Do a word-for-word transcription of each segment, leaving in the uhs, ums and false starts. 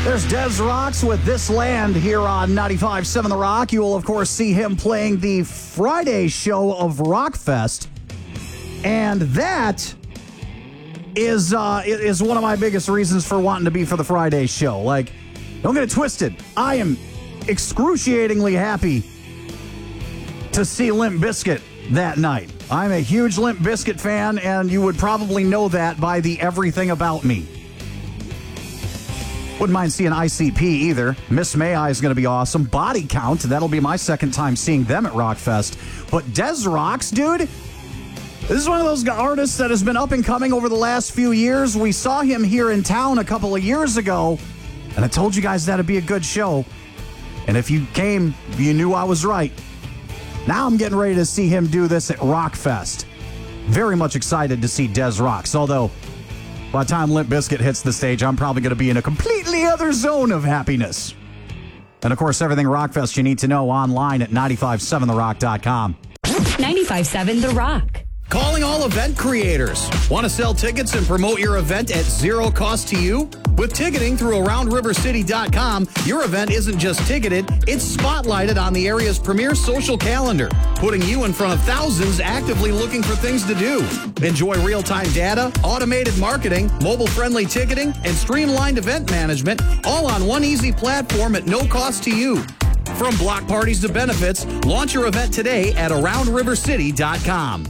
There's Des Rocks with This Land here on ninety-five point seven The Rock. You will, of course, see him playing the Friday show of Rockfest. And that is uh, is one of my biggest reasons for wanting to be for the Friday show. Like, don't get it twisted. I am excruciatingly happy to see Limp Bizkit that night. I'm a huge Limp Bizkit fan, and you would probably know that by the everything about me. Wouldn't mind seeing I C P either. Miss May I is going to be awesome. Body Count, that'll be my second time seeing them at Rockfest. But Des Rocks, dude, this is one of those artists that has been up and coming over the last few years. We saw him here in town a couple of years ago, and I told you guys that'd be a good show. And if you came, you knew I was right. Now I'm getting ready to see him do this at Rockfest. Very much excited to see Des Rocks, although by the time Limp Bizkit hits the stage, I'm probably going to be in a completely other zone of happiness. And, of course, everything Rockfest you need to know online at nine five seven the rock dot com. ninety-five point seven The Rock. Calling all event creators. Want to sell tickets and promote your event at zero cost to you? With ticketing through around river city dot com, your event isn't just ticketed, it's spotlighted on the area's premier social calendar, putting you in front of thousands actively looking for things to do. Enjoy real-time data, automated marketing, mobile-friendly ticketing, and streamlined event management, all on one easy platform at no cost to you. From block parties to benefits, launch your event today at around river city dot com.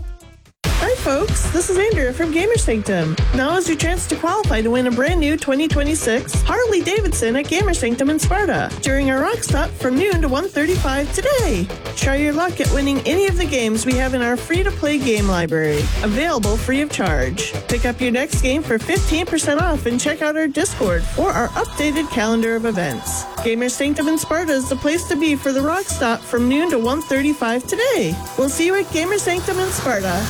Hi folks, this is Andrea from Gamer Sanctum. Now is your chance to qualify to win a brand new twenty twenty-six Harley Davidson at Gamer Sanctum in Sparta during our Rock Stop from noon to one thirty-five today. Try your luck at winning any of the games we have in our free-to-play game library, available free of charge. Pick up your next game for fifteen percent off and check out our Discord or our updated calendar of events. Gamer Sanctum in Sparta is the place to be for the Rock Stop from noon to one thirty-five today. We'll see you at Gamer Sanctum in Sparta.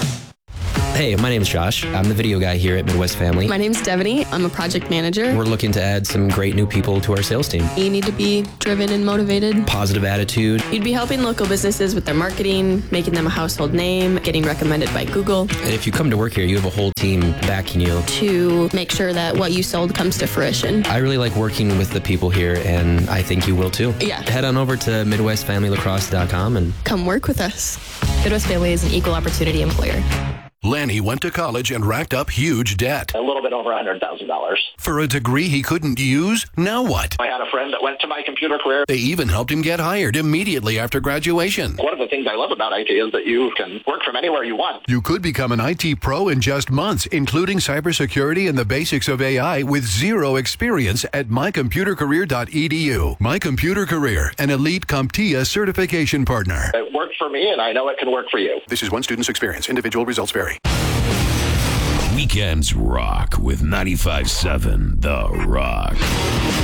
Hey, my name's Josh. I'm the video guy here at Midwest Family. My name's Devaney. I'm a project manager. We're looking to add some great new people to our sales team. You need to be driven and motivated. Positive attitude. You'd be helping local businesses with their marketing, making them a household name, getting recommended by Google. And if you come to work here, you have a whole team backing you. To make sure that what you sold comes to fruition. I really like working with the people here, and I think you will too. Yeah. Head on over to midwest family lacrosse dot com and come work with us. Midwest Family is an equal opportunity employer. Lanny went to college and racked up huge debt. A little bit over one hundred thousand dollars. For a degree he couldn't use? Now what? I had a friend that went to My Computer Career. They even helped him get hired immediately after graduation. One of the things I love about I T is that you can work from anywhere you want. You could become an I T pro in just months, including cybersecurity and the basics of A I with zero experience at my computer career dot e d u. My Computer Career, an elite CompTIA certification partner. It worked for me, and I know it can work for you. This is one student's experience. Individual results vary. Weekends rock with ninety-five point seven The Rock.